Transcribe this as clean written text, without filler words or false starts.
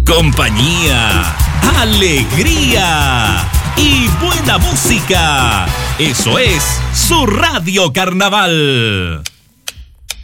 compañía, alegría y buena música. Eso es su Radio Carnaval.